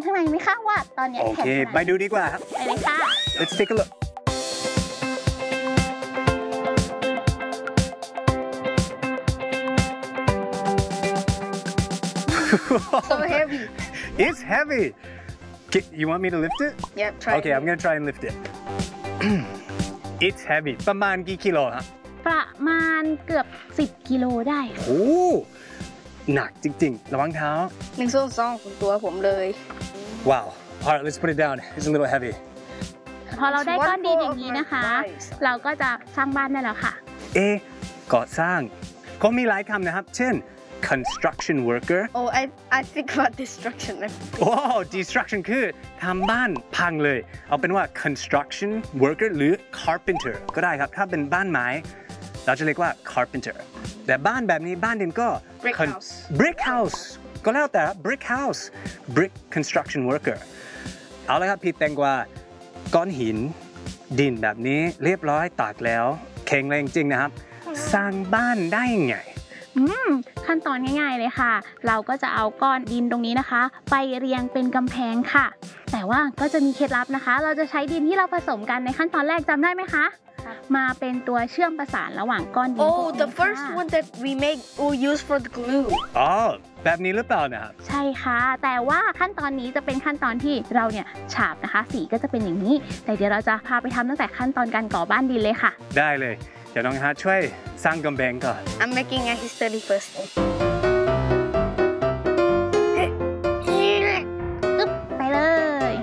ข้างในไหมคะว่าตอนนี้โอเคไปดูดีกว่าครับไปเลยค่ะ Let's take a look So heavy. It's heavy. You want me to lift it? Yep, try. Okay, I'm gonna try and lift it. It's heavy. ประมาณกี่กิโลฮะประมาณเกือบ10กิโลได้โอ้หนักจริงๆระวังเท้า 1/2ของตัวผมเลย Wow. Alright, let's put it down. It's a little heavy. พอเราได้ก้อนดินอย่างนี้นะคะ เราก็จะสร้างบ้านได้แล้วค่ะก่อสร้างเขามีหลายคำนะครับเช่น construction worker Oh I think about destruction โอ้ destruction คือทำบ้านพังเลยเอาเป็นว่า construction worker หรือ carpenter ก็ได้ครับถ้าเป็นบ้านไม้เราจะเรียกว่า carpenter แต่บ้านแบบนี้บ้านดินก็ brick house ก็แล้วแต่ brick house brick construction worker เอาละครับพี่แตงกวาก้อนหินดินแบบนี้เรียบร้อยตากแล้วแข็งแรงจริงนะครับสร้างบ้านได้ไงขั้นตอนง่ายๆเลยค่ะเราก็จะเอาก้อนดินตรงนี้นะคะไปเรียงเป็นกำแพงค่ะแต่ว่าก็จะมีเคล็ดลับนะคะเราจะใช้ดินที่เราผสมกันในขั้นตอนแรกจำได้ไหมคะมาเป็นตัวเชื่อมประสานระหว่างก้อนดิน Oh the first one that we make we'll use for the glue อ๋อแบบนี้หรือเปล่านะครับใช่ค่ะแต่ว่าขั้นตอนนี้จะเป็นขั้นตอนที่เราเนี่ยฉาบนะคะสีก็จะเป็นอย่างนี้แต่เดี๋ยวเราจะพาไปทำตั้งแต่ขั้นตอนการก่อบ้านดินเลยค่ะได้เลยเดี๋ยวน้องฮาร์ทช่วยสร้างกำแพงก่อน I'm making a history first ไปเลย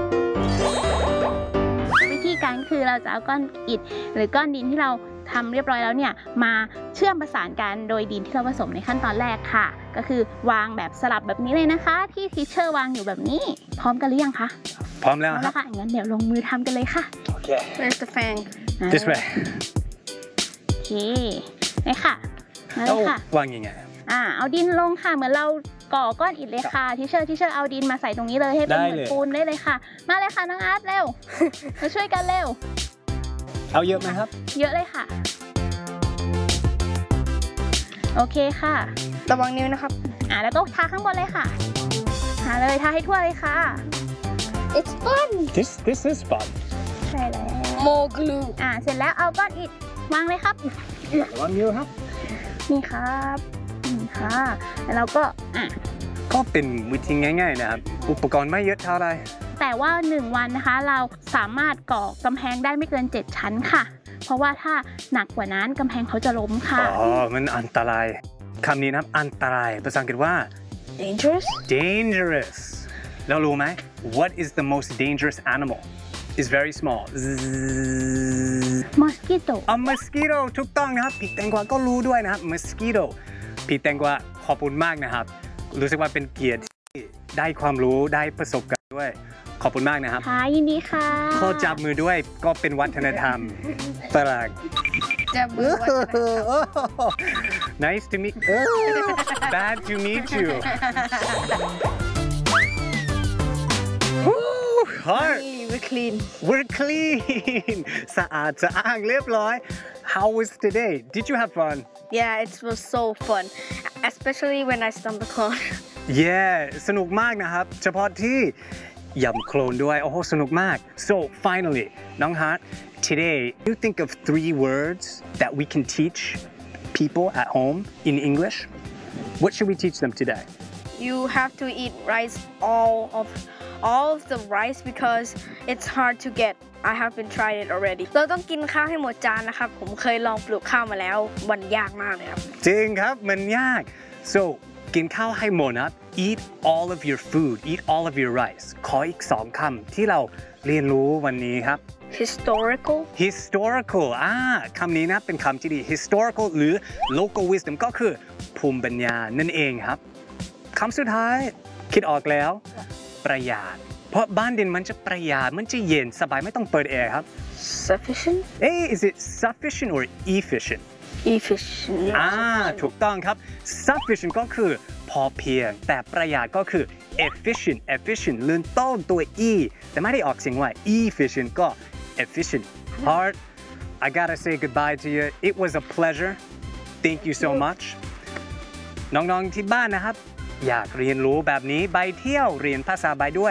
วิธีการคือเราจะเอาก้อนอิฐหรือก้อนดินที่เราทำเรียบร้อยแล้วเนี่ยมาเชื่อมประสานกันโดยดินที่เราผสมในขั้นตอนแรกค่ะก็คือวางแบบสลับแบบนี้เลยนะคะที่ทีเชอร์วางอยู่แบบนี้พร้อมกันหรือยังคะพร้อมแล้วค่ะงั้นเดี๋ยวลงมือทำกันเลยค่ะโอเค Where's the fan This way โอเคเลยค่ะมาเลยค่ะวางยังไงเอาดินลงค่ะเหมือนเราก่อก้อนอิฐเลยค่ะทีเชอร์เอาดินมาใส่ตรงนี้เลยให้เป็นเหมือนปูนได้เลยค่ะมาเลยค่ะน้องอาร์ตเร็วมาช่วยกันเร็วเอาเยอะไหมครับเยอะเลยค่ะโอเคค่ะระวังนิ้วนะครับแล้วก็ทาข้างบนเลยค่ะทาเลยทาให้ทั่วเลยค่ะ It's fun This is fun ใช่แล้ว More glue เสร็จแล้วเอาก้อนอิฐวางเลยครับระวังนิ้วครับนี่ครับนี่ค่ะแล้วเราก็เป็นวิธีง่ายๆนะครับอุปกรณ์ไม่เยอะเท่าไรแต่ว่า1วันนะคะเราสามารถก่อกำแพงได้ไม่เกิน7ชั้นค่ะเพราะว่าถ้าหนักกว่านั้นกำแพงเขาจะล้มค่ะมันอันตรายคำนี้นะครับอันตรายภาษาอังกฤษว่า dangerous แล้วรู้ไหม what is the most dangerous animal is very small mosquito mosquito ถูกต้องนะครับพี่แตงกวาก็รู้ด้วยนะครับ mosquito พี่แตงกวาขอบคุณมากนะครับรู้สึกว่าเป็นเกียรติที่ได้ความรู้ได้ประสบการณ์ด้วยขอบคุณมากนะครับค่ะยินดีค่ะขอจับมือด้วยก็เป็นวัฒนธรรมฝรั่งจับมือ Nice to meet Bad to meet you We're clean We're clean สะอาดสะอ้างเรียบร้อย How was today? Did you have fun? Yeah, it was so fun especially when I stumbled on Yeah สนุกมากนะครับเฉพาะที่ย่ำโคลนด้วยโอ้โหสนุกมาก So finally น้องฮาร์ท Today you think of 3 words that we can teach people at home in English What should we teach them today? You have to eat rice all of the rice because it's hard to get I haven't tried it already เราต้องกินข้าวให้หมดจานนะครับผมเคยลองปลูกข้าวมาแล้วมันยากมากเลยครับจริงครับมันยาก So กินข้าวให้หมดนะ Eat all of your food Eat all of your rice ขออีก2 คำที่เราเรียนรู้วันนี้ครับ Historical คำนี้นะเป็นคำที่ดี Historical หรือ Local wisdom ก็คือภูมิปัญญานั่นเองครับคำสุดท้ายคิดออกแล้วประหยัดเพราะบ้านดินมันจะประหยัดมันจะเย็นสบายไม่ต้องเปิดแอร์ครับ Sufficient Is it sufficient or efficient Efficient ถูกต้องครับ sufficient ก็คือพอเพียงแต่ประหยัดก็คือ efficient เลื่อนต้นตัว e แต่ไม่ได้ออกเสียงว่า efficient ก็ efficient Heart I gotta say goodbye to you it was a pleasure thank you so much น้องๆที่บ้านนะครับอยากเรียนรู้แบบนี้ไปเที่ยวเรียนภาษาใบด้วย